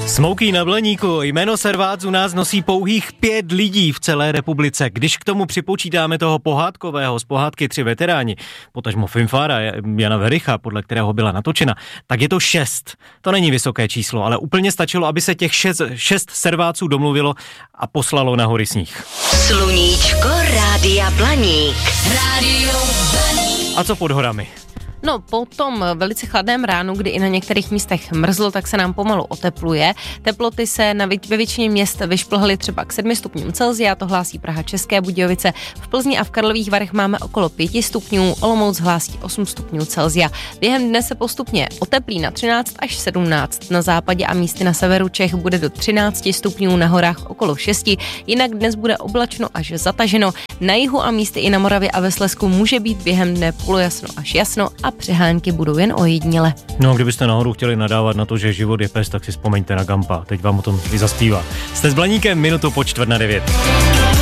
Smouky na Blaníku. Jméno Servác u nás nosí pouhých 5 lidí v celé republice. Když k tomu připočítáme toho pohádkového z pohádky 3 veteráni, potažmo Finfára Jana Vericha, podle kterého byla natočena, tak je to 6. To není vysoké číslo, ale úplně stačilo, aby se těch 6 Serváců domluvilo a poslalo na hory sníh. Sluníčko Rádia Blaník. Rádio Blaník. A co pod horami? No, po tom velice chladném ránu, kdy i na některých místech mrzlo, tak se nám pomalu otepluje. Teploty se ve většině měst vyšplhaly třeba k 7 stupňům Celsia, to hlásí Praha, České Budějovice. V Plzni a v Karlových Varech máme okolo 5 stupňů, Olomouc hlásí 8 stupňů Celsia. Během dne se postupně oteplí na 13 až 17. Na západě a místy na severu Čech bude do 13 stupňů, na horách okolo 6. Jinak dnes bude oblačno až zataženo. Na jihu a místy i na Moravě a ve Slezsku může být během dne polojasno až jasno a přehánky budou jen ojediněle. No, kdybyste nahoru chtěli nadávat na to, že život je pes, tak si vzpomeňte na Gampa. Teď vám o tom i zaspívá. Jste s Blaníkem, minutu po 8:45.